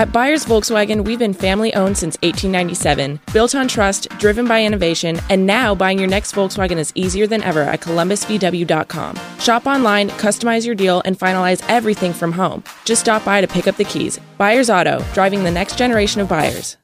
At Byers Volkswagen, we've been family-owned since 1897, built on trust, driven by innovation, and now buying your next Volkswagen is easier than ever at columbusvw.com. Shop online, customize your deal, and finalize everything from home. Just stop by to pick up the keys. Byers Auto, driving the next generation of buyers.